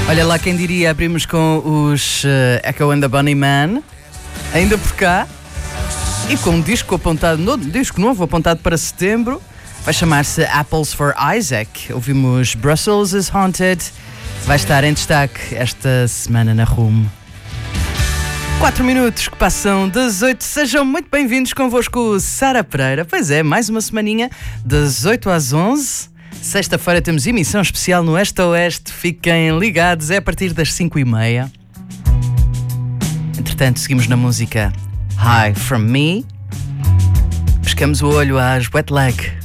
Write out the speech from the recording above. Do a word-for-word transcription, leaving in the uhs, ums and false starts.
Olha lá quem diria, abrimos com os uh, Echo and the Bunnymen, ainda por cá, e com um disco apontado, no, disco novo apontado para setembro, vai chamar-se Apples for Isaac. Ouvimos Brussels is Haunted, vai estar em destaque esta semana na Rumo. Quatro minutos que passam das oito, sejam muito bem-vindos, convosco Sara Pereira. Pois é, mais uma semaninha das oito às onze. Sexta-feira temos emissão especial no Este a Oeste, fiquem ligados, é a partir das cinco e meia. Entretanto, seguimos na música High From Me. Pescamos o olho às Wet Leg.